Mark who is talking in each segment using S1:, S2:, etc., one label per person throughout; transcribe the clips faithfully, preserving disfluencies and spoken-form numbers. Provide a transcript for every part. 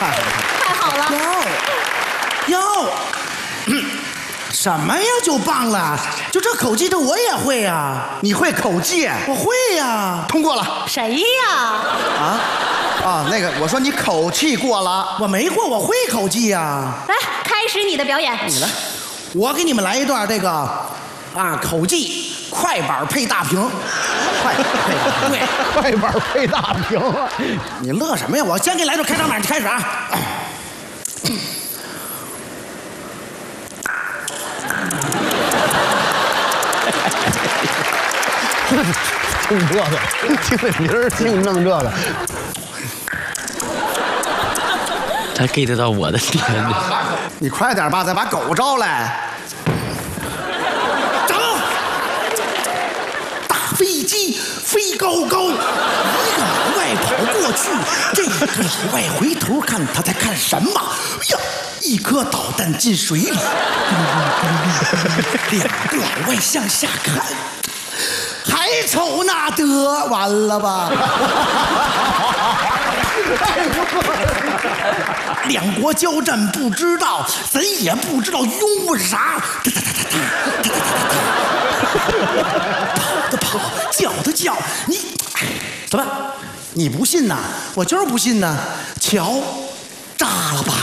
S1: 看看
S2: 太好了。
S1: 哟哟，什么呀？就棒了！就这口技，这我也会呀。
S3: 你会口技？
S1: 我会呀。
S3: 通过了。
S2: 谁呀？
S3: 啊啊，那个，我说你口气过了。
S1: 我没过，我会口技呀。
S2: 来，开始你的表演。
S1: 你来，我给你们来一段这个啊口技快板配大屏。快配大对，
S3: 快板配大屏。
S1: 你乐什么呀？我先给你来段开场白，你开始啊。
S3: 听这个，听这名儿，净弄这个。
S4: 他 get 到我的点了。
S3: 你快点吧，再把狗招来。
S1: 走！大飞机飞高高，一个老外跑过去，这个老外回头看他在看什么？哎呀！一颗导弹进水里，两个老外向下看，还瞅那得完了吧？两国交战不知道，咱也不知道拥护啥，跑的跑，叫的叫，你怎么？你不信呐？我就是不信呐！瞧，炸了吧？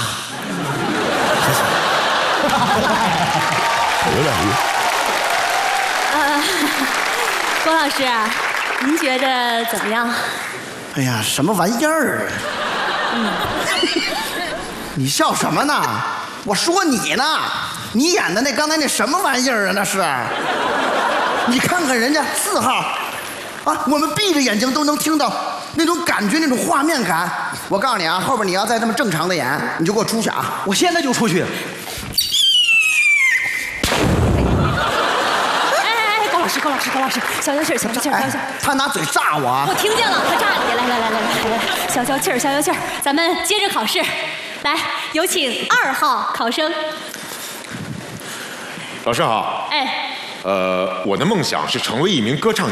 S3: 有点意
S2: 呃，郭老师，您觉得怎么样？
S1: 哎呀，什么玩意儿啊！
S2: 嗯，
S3: 你笑什么呢？我说你呢，你演的那刚才那什么玩意儿啊？那是，你看看人家四号，啊，我们闭着眼睛都能听到那种感觉，那种画面感。我告诉你啊，后边你要再这么正常的演，你就给我出去啊！我现在就出去。
S2: 高老师，高老师，高老师，消消气儿，消消气儿，消消气儿。
S3: 他拿嘴炸我。
S2: 我听见了，他炸你！来来来来来来来，消消气儿，消消气儿。咱们接着考试，来，有请二号考生。
S5: 老师好。
S2: 哎。
S5: 呃，我的梦想是成为一名歌唱